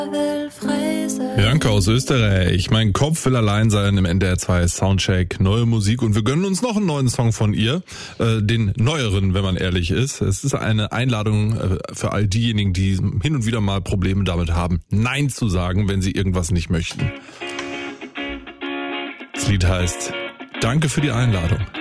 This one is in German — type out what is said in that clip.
Bianca aus Österreich. Mein Kopf will allein sein im NDR 2 Soundcheck. Neue Musik und wir gönnen uns noch einen neuen Song von ihr. Den neueren, wenn man ehrlich ist. Es ist eine Einladung für all diejenigen, die hin und wieder mal Probleme damit haben, Nein zu sagen, wenn sie irgendwas nicht möchten. Das Lied heißt Danke für die Einladung.